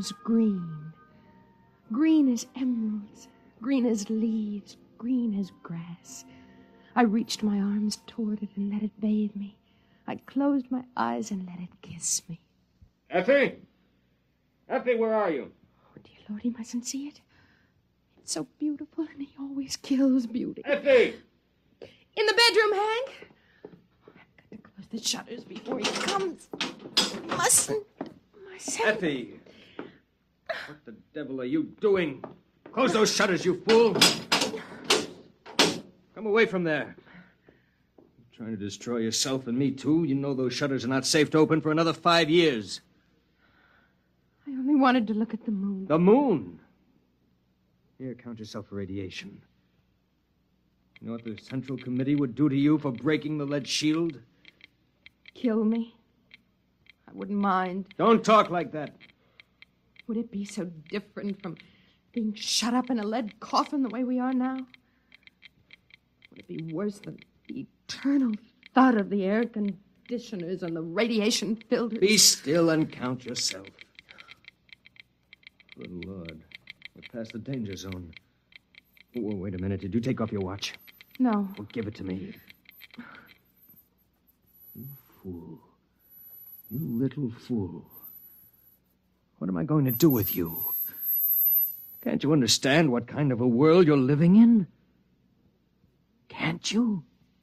was green. Green as emeralds, green as leaves, green as grass. I reached my arms toward it and let it bathe me. I closed my eyes and let it kiss me. Effie? Effie, where are you? Oh, dear Lord, he mustn't see it. It's so beautiful, and he always kills beauty. Effie! In the bedroom, Hank. I've got to close the shutters before he comes. Mustn't myself. Effie! What the devil are you doing? Close those shutters, you fool! Come away from there. You're trying to destroy yourself and me, too. You know those shutters are not safe to open for another 5 years. I only wanted to look at the moon. The moon? Here, count yourself for radiation. You know what the Central Committee would do to you for breaking the lead shield? Kill me. I wouldn't mind. Don't talk like that. Would it be so different from being shut up in a lead coffin the way we are now? Would it be worse than the eternal thud of the air conditioners and the radiation filters? Be still and count yourself. Good Lord. We're past the danger zone. Oh, wait a minute. Did you take off your watch? No. Well, give it to me. You fool. You little fool. What am I going to do with you? Can't you understand what kind of a world you're living in? Can't you?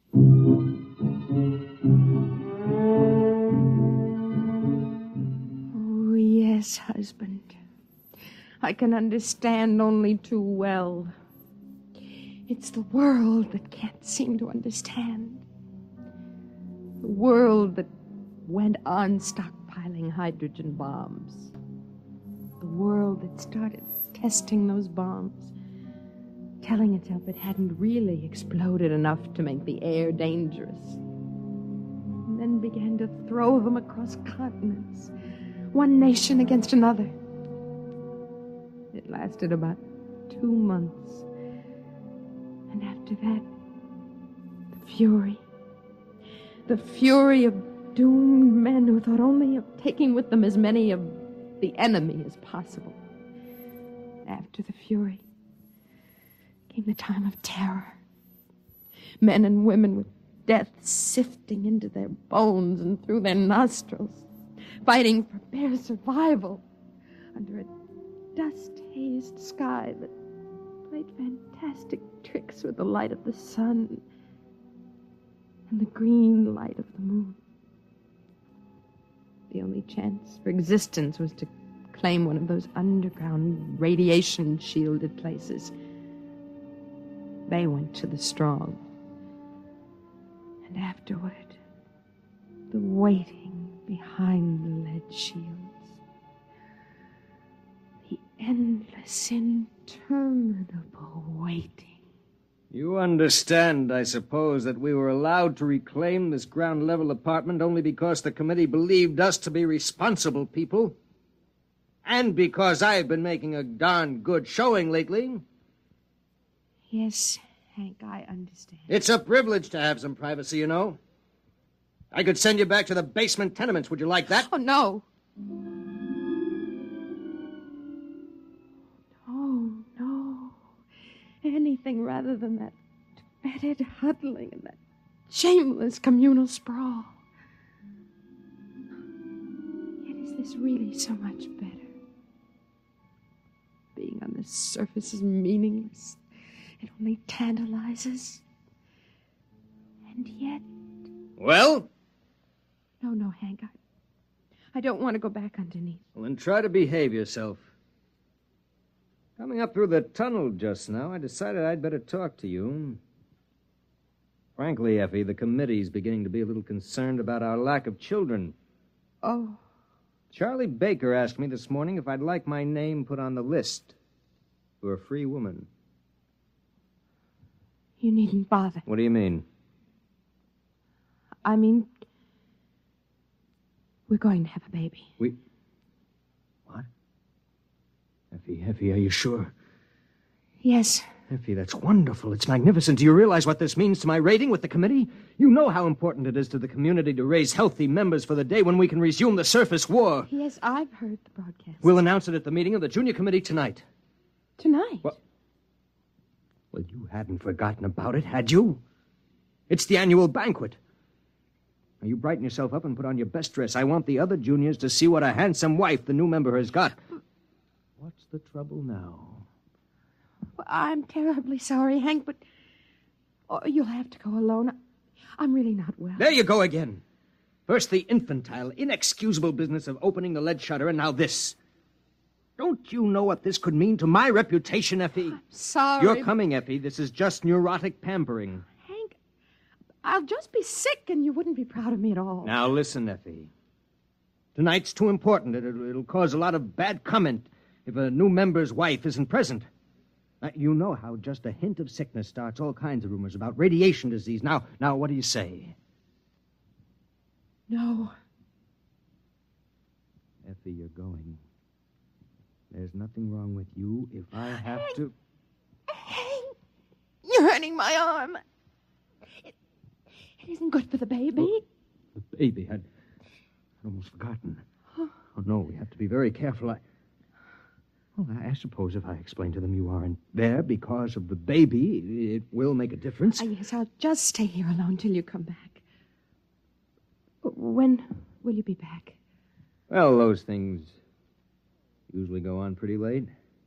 Oh, yes, husband. I can understand only too well. It's the world that can't seem to understand. The world that went on stockpiling hydrogen bombs. The world that started testing those bombs, telling itself it hadn't really exploded enough to make the air dangerous. And then began to throw them across continents, one nation against another. It lasted about 2 months. And after that, the fury of doomed men who thought only of taking with them as many of the enemy as possible. After the fury came the time of terror. Men and women with death sifting into their bones and through their nostrils, fighting for bare survival under a dust-hazed sky that played fantastic tricks with the light of the sun and the green light of the moon. The only chance for existence was to claim one of those underground radiation-shielded places. They went to the strong. And afterward, the waiting behind the lead shields. The endless, interminable waiting. You understand, I suppose, that we were allowed to reclaim this ground-level apartment only because the committee believed us to be responsible people. And because I've been making a darn good showing lately. Yes, Hank, I understand. It's a privilege to have some privacy, you know. I could send you back to the basement tenements. Would you like that? Oh, no. No. Anything rather than that fetid huddling and that shameless communal sprawl. Yet is this really so much better? Being on the surface is meaningless. It only tantalizes. And yet... Well? No, Hank. I don't want to go back underneath. Well, then try to behave yourself. Coming up through the tunnel just now, I decided I'd better talk to you. Frankly, Effie, the committee's beginning to be a little concerned about our lack of children. Oh. Charlie Baker asked me this morning if I'd like my name put on the list for a free woman. You needn't bother. What do you mean? I mean, we're going to have a baby. What? Effie, are you sure? Yes. Effie, that's wonderful. It's magnificent. Do you realize what this means to my rating with the committee? You know how important it is to the community to raise healthy members for the day when we can resume the surface war. Yes, I've heard the broadcast. We'll announce it at the meeting of the junior committee tonight. Tonight? Well, you hadn't forgotten about it, had you? It's the annual banquet. Now, you brighten yourself up and put on your best dress. I want the other juniors to see what a handsome wife the new member has got. What's the trouble now? Well, I'm terribly sorry, Hank, but you'll have to go alone. I'm really not well. There you go again. First the infantile, inexcusable business of opening the lead shutter, and now this. Don't you know what this could mean to my reputation, Effie? I'm sorry. You're coming, Effie. This is just neurotic pampering. Hank, I'll just be sick and you wouldn't be proud of me at all. Now listen, Effie. Tonight's too important. It'll cause a lot of bad comment if a new member's wife isn't present. You know how just a hint of sickness starts all kinds of rumors about radiation disease. Now, what do you say? No. Effie, you're going. There's nothing wrong with you if I have to... Hank, you're hurting my arm. It isn't good for the baby. The baby? I'd almost forgotten. Oh, no, we have to be very careful. I suppose if I explain to them you aren't there because of the baby, it will make a difference. Yes, I'll just stay here alone till you come back. When will you be back? Well, those things usually go on pretty late.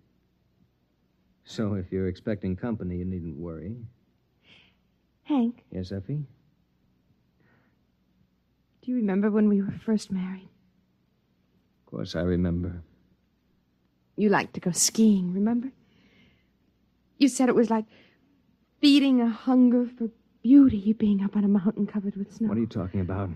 So if you're expecting company, you needn't worry. Hank? Yes, Effie? Do you remember when we were first married? Of course I remember. You liked to go skiing, remember? You said it was like feeding a hunger for beauty, being up on a mountain covered with snow. What are you talking about?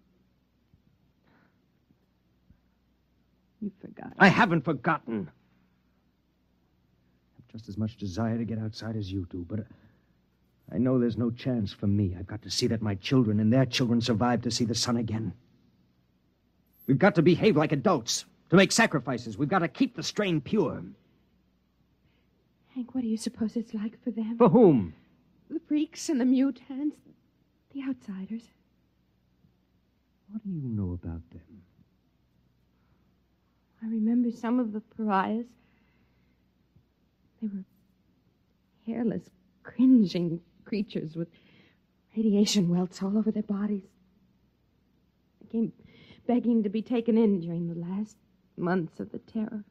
You forgot. I haven't forgotten. I have just as much desire to get outside as you do, but I know there's no chance for me. I've got to see that my children and their children survive to see the sun again. We've got to behave like adults, to make sacrifices. We've got to keep the strain pure. Hank, what do you suppose it's like for them? For whom? The freaks and the mutants, the outsiders. What do you know about them? I remember some of the pariahs. They were hairless, cringing creatures with radiation welts all over their bodies. They came begging to be taken in during the last months of the terror.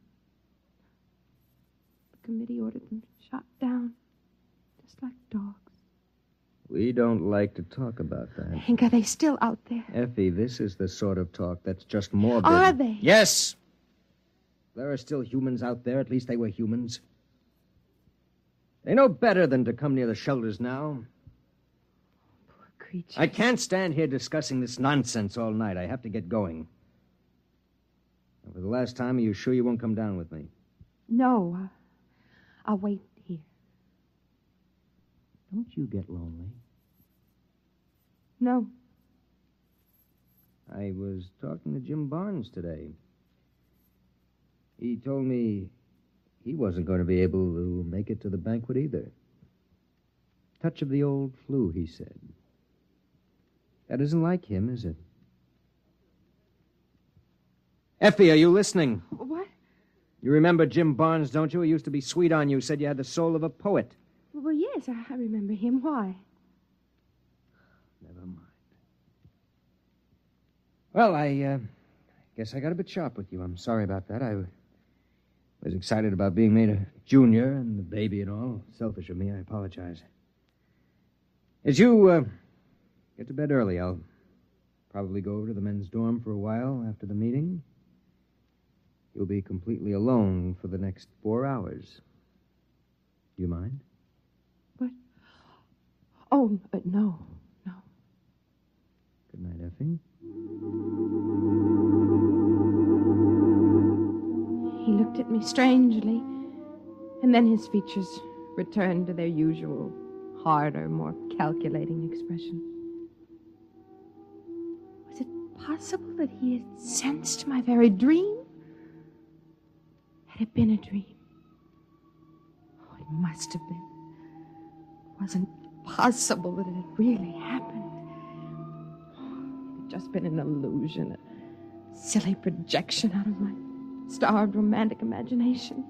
The committee ordered them shot down, just like dogs. We don't like to talk about that. Hank, are they still out there? Effie, this is the sort of talk that's just morbid. Are they? Yes. There are still humans out there. At least they were humans. They know better than to come near the shelters now. Poor creatures. I can't stand here discussing this nonsense all night. I have to get going. For the last time, are you sure you won't come down with me? No, I'll wait here. Don't you get lonely? No. I was talking to Jim Barnes today. He told me he wasn't going to be able to make it to the banquet either. Touch of the old flu, he said. That isn't like him, is it? Effie, are you listening? What? You remember Jim Barnes, don't you? He used to be sweet on you, said you had the soul of a poet. Well, yes, I remember him. Why? Never mind. Well, I guess I got a bit sharp with you. I'm sorry about that. I was excited about being made a junior and the baby and all. Selfish of me. I apologize. As you get to bed early, I'll probably go over to the men's dorm for a while after the meeting. You'll be completely alone for the next 4 hours. Do you mind? What? Oh, no. Good night, Effie. He looked at me strangely, and then his features returned to their usual, harder, more calculating expression. Was it possible that he had sensed my very dream? Had it been a dream? Oh, it must have been. wasn't possible that it had really happened. It had just been an illusion, a silly projection out of my starved romantic imagination.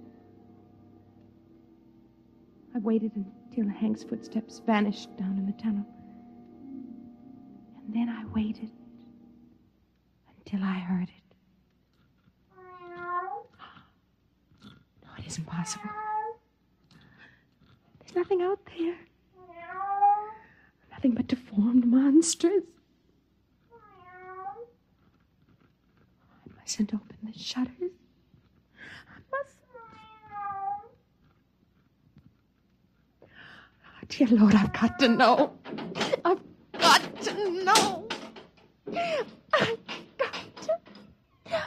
I waited until Hank's footsteps vanished down in the tunnel. And then I waited until I heard it. No, it isn't possible. There's nothing out there. Nothing but deformed monsters. I mustn't open the shutters. I mustn't. Oh, dear Lord, I've got to know. I've got to know. I've got to.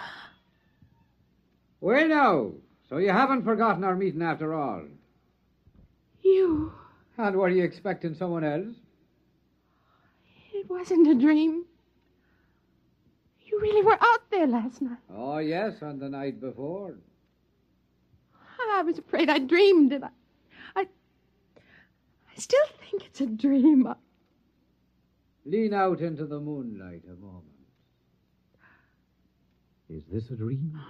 Well, now, so you haven't forgotten our meeting after all. You. And were you expecting someone else? It wasn't a dream. You really were out there last night. Oh, yes, and the night before. I was afraid I dreamed it. I still think it's a dream. Lean out into the moonlight a moment. Is this a dream?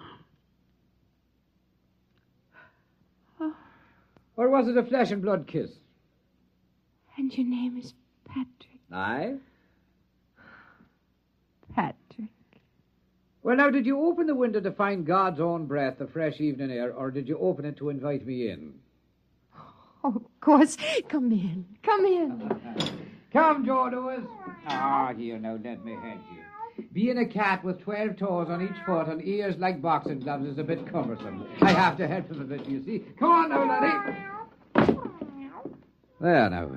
Oh. Or was it a flesh and blood kiss? And your name is Patrick. Aye? Patrick. Well, now, did you open the window to find God's own breath, the fresh evening air, or did you open it to invite me in? Oh, of course. Come in. Come in. Come, Joe Lewis. Ah, here, now, let me help you. Being a cat with 12 toes on each foot and ears like boxing gloves is a bit cumbersome. I have to help him a bit, you see. Come on now, laddie. There, now.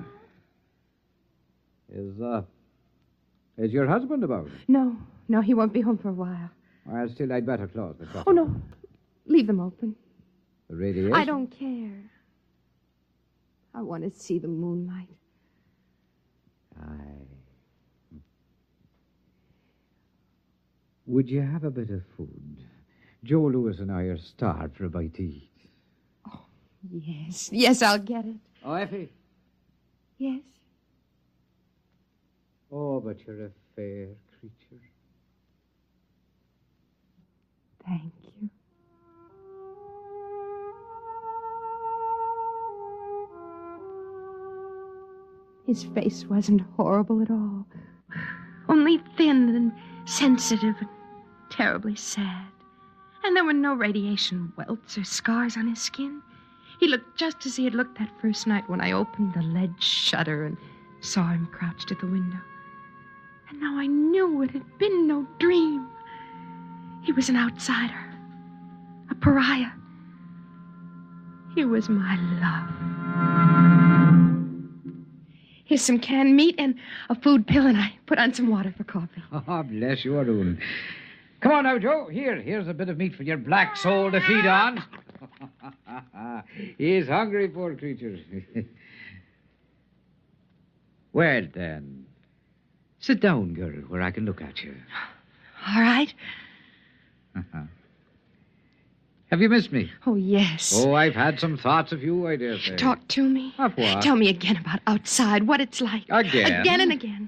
Is your husband about? No, he won't be home for a while. Well, still, I'd better close the shop. Oh, no. Leave them open. The radiation? I don't care. I want to see the moonlight. Aye. Would you have a bit of food? Joe Lewis and I are starved for a bite to eat. Oh, yes. Yes, I'll get it. Oh, Effie. Yes. Oh, but you're a fair creature. Thank you. His face wasn't horrible at all. Only thin and sensitive and terribly sad. And there were no radiation welts or scars on his skin. He looked just as he had looked that first night when I opened the lead shutter and saw him crouched at the window. And now I knew it had been no dream. He was an outsider, a pariah. He was my love. Here's some canned meat and a food pill, and I put on some water for coffee. Oh, bless you, Arun. Come on now, Joe. Here's a bit of meat for your black soul to feed on. He's hungry, poor creature. Well, then, sit down, girl, where I can look at you. All right. Have you missed me? Oh, yes. Oh, I've had some thoughts of you, I dare say. Talk to me. Of what? Tell me again about outside, what it's like. Again? Again and again.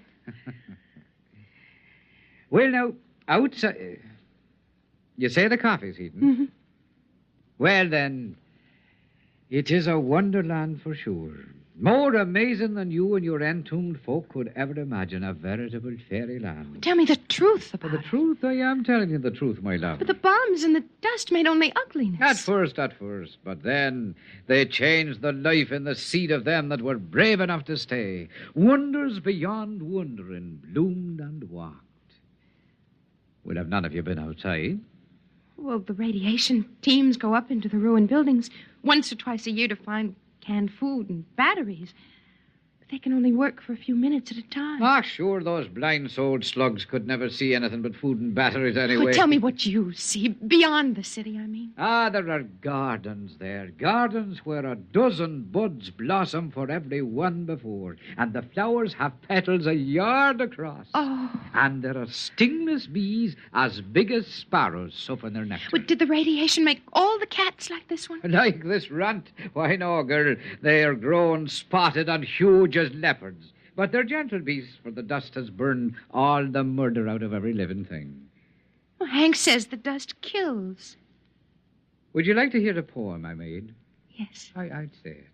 Well, now, outside... You say the coffee's heating? Mm-hmm. Well, then, it is a wonderland for sure. More amazing than you and your entombed folk could ever imagine. A veritable fairyland. Tell me the truth about The truth? I am telling you the truth, my love. But the bombs and the dust made only ugliness. At first. But then they changed the life in the seed of them that were brave enough to stay. Wonders beyond wondering bloomed and walked. Well, have none of you been outside? Well, the radiation teams go up into the ruined buildings once or twice a year to find canned food and batteries. But they can only work for a few minutes at a time. Ah, sure, those blind-souled slugs could never see anything but food and batteries anyway. Well, tell me what you see, beyond the city, I mean. Ah, there are gardens there. Gardens where a dozen buds blossom for every one before. And the flowers have petals a yard across. Oh. And there are stingless bees as big as sparrows suffering their nectar. Well, did the radiation make all the cats like this one? Like this runt? Why, no, girl. They are grown spotted and huge as leopards. But they're gentle beasts, for the dust has burned all the murder out of every living thing. Well, Hank says the dust kills. Would you like to hear the poem I made? Yes. I'd say it.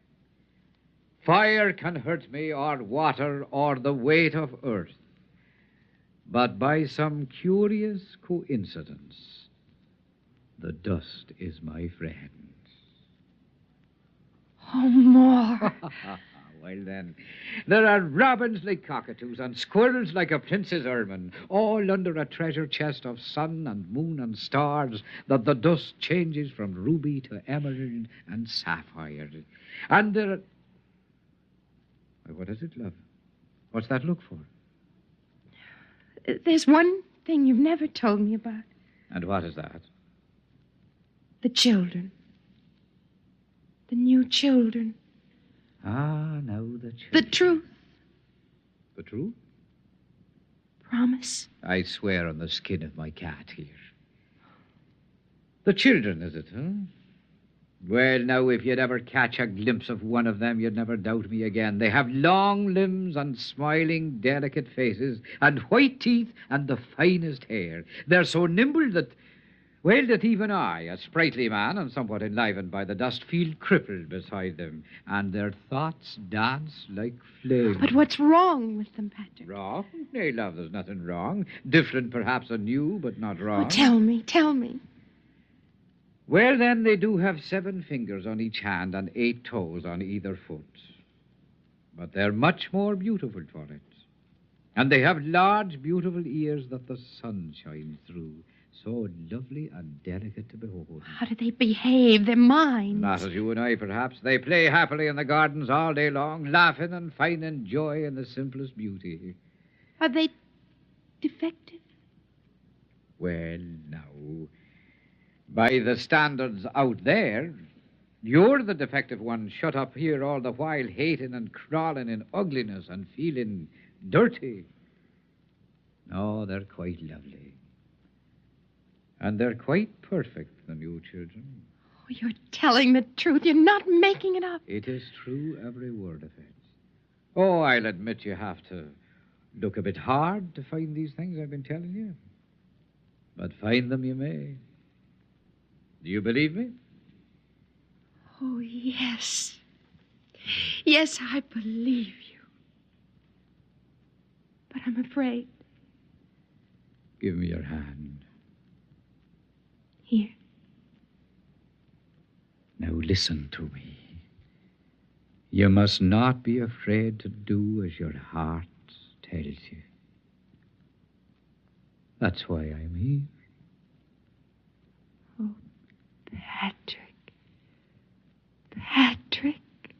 Fire can hurt me, or water, or the weight of earth. But by some curious coincidence, the dust is my friend. Oh, more. Well, then, there are robins like cockatoos and squirrels like a prince's ermine, all under a treasure chest of sun and moon and stars that the dust changes from ruby to emerald and sapphire. And there are... What is it, love? What's that look for? There's one thing you've never told me about. And what is that? The children. The new children. Ah, now the children. The truth. The truth? Promise. I swear on the skin of my cat here. The children, is it, huh? Well, now, if you'd ever catch a glimpse of one of them, you'd never doubt me again. They have long limbs and smiling, delicate faces and white teeth and the finest hair. They're so nimble that, well, that even I, a sprightly man and somewhat enlivened by the dust, feel crippled beside them. And their thoughts dance like flames. But what's wrong with them, Patrick? Wrong? Nay, love, there's nothing wrong. Different, perhaps, than you, but not wrong. Oh, tell me. Well, then, they do have 7 fingers on each hand and 8 toes on either foot. But they're much more beautiful for it. And they have large, beautiful ears that the sun shines through. So lovely and delicate to behold. How do they behave? Their minds? Not as you and I, perhaps. They play happily in the gardens all day long, laughing and finding joy in the simplest beauty. Are they defective? Well, now... By the standards out there, you're the defective one shut up here all the while hating and crawling in ugliness and feeling dirty. No, they're quite lovely. And they're quite perfect, the new children. Oh, you're telling the truth. You're not making it up. It is true, every word of it. Oh, I'll admit you have to look a bit hard to find these things I've been telling you. But find them you may. Do you believe me? Oh, yes. Yes, I believe you. But I'm afraid. Give me your hand. Here. Now listen to me. You must not be afraid to do as your heart tells you. That's why I'm here. Patrick.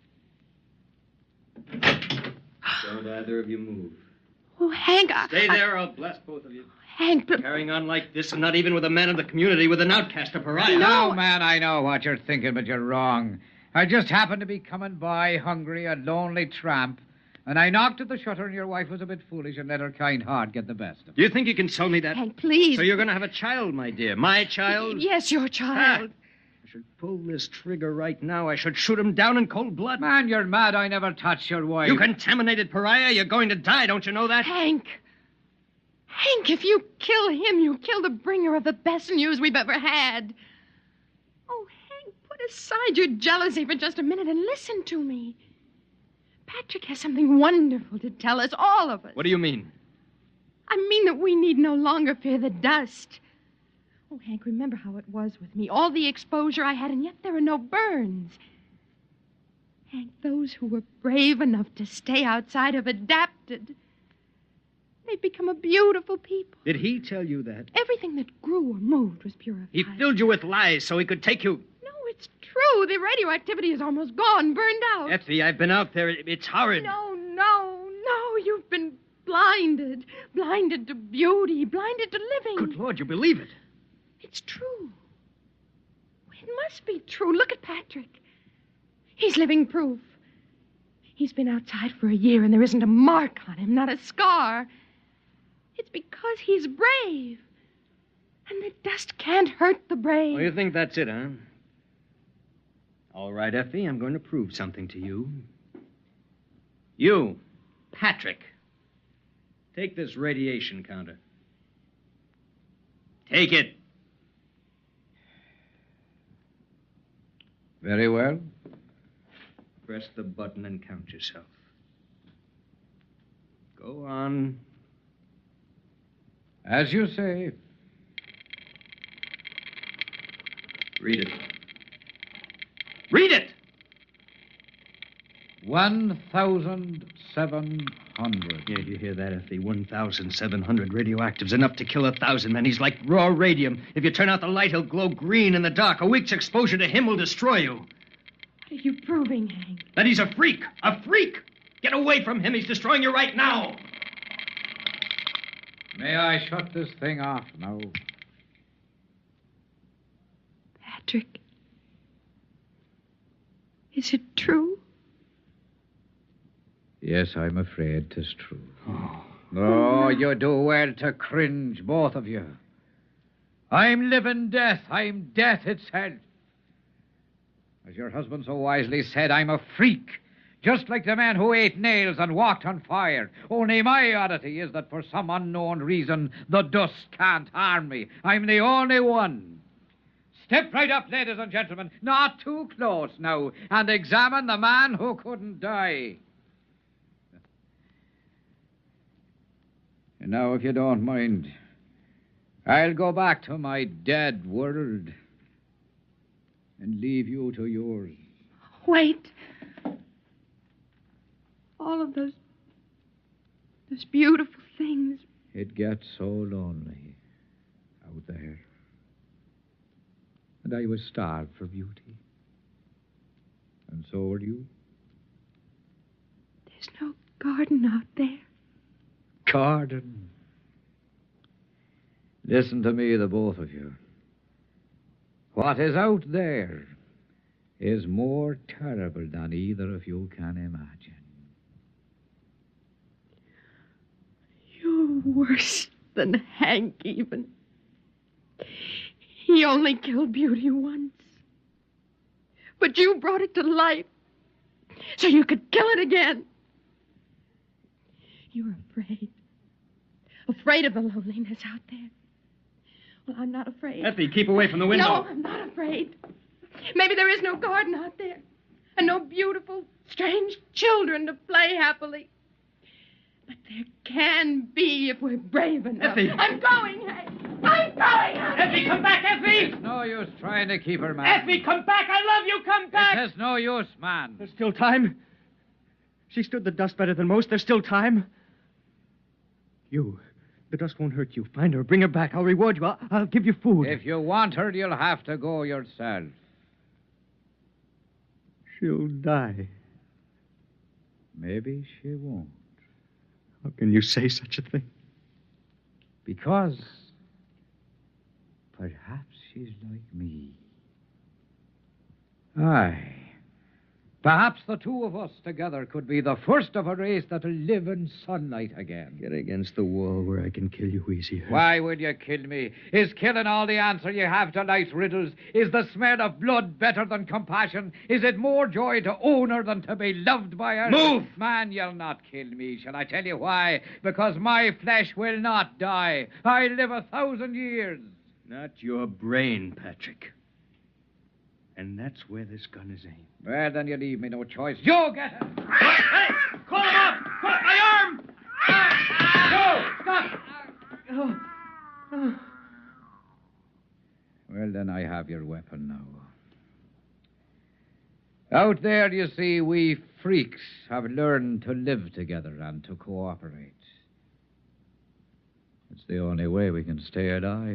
Don't either of you move. Oh, Hank, Stay there or I'll blast both of you. Hank, but... Carrying on like this, and not even with a man of the community, with an outcast, a pariah. No, man, I know what you're thinking, but you're wrong. I just happened to be coming by, hungry, a lonely tramp, and I knocked at the shutter, and your wife was a bit foolish and let her kind heart get the best of it. Do you think you can sell me that? Hank, please. So you're going to have a child, my dear. My child? Yes, your child. I should pull this trigger right now. I should shoot him down in cold blood. Man, you're mad. I never touched your wife. You contaminated pariah. You're going to die. Don't you know that? Hank, if you kill him, you kill the bringer of the best news we've ever had. Oh, Hank, put aside your jealousy for just a minute and listen to me. Patrick has something wonderful to tell us, all of us. What do you mean? I mean that we need no longer fear the dust. Oh, Hank, remember how it was with me. All the exposure I had, and yet there are no burns. Hank, those who were brave enough to stay outside have adapted. They've become a beautiful people. Did he tell you that? Everything that grew or moved was purified. He filled you with lies so he could take you. No, it's true. The radioactivity is almost gone, burned out. Effie, I've been out there. It's horrid. No. blinded. Blinded to beauty, blinded to living. Good Lord, you believe it? It's true. It must be true. Look at Patrick. He's living proof. He's been outside for a year and there isn't a mark on him, not a scar. It's because he's brave. And the dust can't hurt the brave. Oh, you think that's it, huh? All right, Effie, I'm going to prove something to you. You, Patrick, take this radiation counter. Take it. Very well. Press the button and count yourself. Go on. As you say. Read it. Read it! 1,700. Yeah, you hear that, Effie? 1,700 radioactives, enough to kill 1,000 men. He's like raw radium. If you turn out the light, he'll glow green in the dark. A week's exposure to him will destroy you. What are you proving, Hank? That he's a freak. A freak! Get away from him. He's destroying you right now. May I shut this thing off now? Patrick. Is it true? Yes, I'm afraid 'tis true. Oh, you do well to cringe, both of you. I'm living death. I'm death itself. As your husband so wisely said, I'm a freak. Just like the man who ate nails and walked on fire. Only my oddity is that for some unknown reason, the dust can't harm me. I'm the only one. Step right up, ladies and gentlemen. Not too close now. And examine the man who couldn't die. And now, if you don't mind, I'll go back to my dead world and leave you to yours. Wait. All of those beautiful things. It gets so lonely out there. And I was starved for beauty. And so were you. There's no garden out there. Garden. Listen to me, the both of you. What is out there is more terrible than either of you can imagine. You're worse than Hank, even. He only killed beauty once. But you brought it to life so you could kill it again. You're afraid. Afraid of the loneliness out there. Well, I'm not afraid. Effie, keep away from the window. No, I'm not afraid. Maybe there is no garden out there. And no beautiful, strange children to play happily. But there can be if we're brave enough. Effie! I'm going, Hank! I'm going, Hank! Effie, come back, Effie! It's no use trying to keep her, man. Effie, come back! I love you! Come back! It is no use, man. There's still time. She stood the dust better than most. There's still time. The dust won't hurt you. Find her. Bring her back. I'll reward you. I'll give you food. If you want her, you'll have to go yourself. She'll die. Maybe she won't. How can you say such a thing? Because perhaps she's like me. Aye. Perhaps the two of us together could be the first of a race that'll live in sunlight again. Get against the wall where I can kill you easier. Why will you kill me? Is killing all the answer you have to life's riddles? Is the smell of blood better than compassion? Is it more joy to own her than to be loved by her? Move! Man, you'll not kill me. Shall I tell you why? Because my flesh will not die. I live 1,000 years. Not your brain, Patrick. And that's where this gun is aimed. Well, then you leave me no choice. You get it. Hey! Call him off! My arm! Go! Stop! Oh. Well, then I have your weapon now. Out there, you see, we freaks have learned to live together and to cooperate. It's the only way we can stay alive.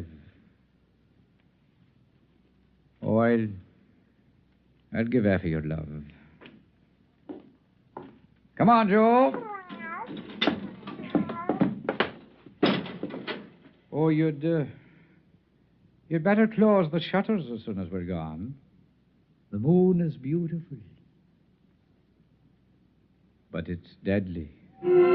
Oh, I'll give Effie your love. Come on, Joe. Oh, you'd better close the shutters as soon as we're gone. The moon is beautiful, but it's deadly.